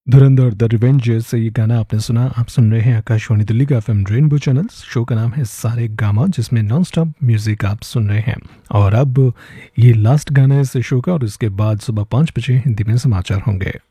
Dhurandhar the revenger से ये गाना आपने सुना। आप सुन रहे हैं आकाशवाणी दिल्ली का एफएम रेनबो चैनल। शो का नाम है सारे गामा, जिसमें नॉन स्टॉप म्यूजिक आप सुन रहे हैं। और अब ये लास्ट गाना है इस शो का, और इसके बाद सुबह 5 बजे हिंदी में समाचार होंगे।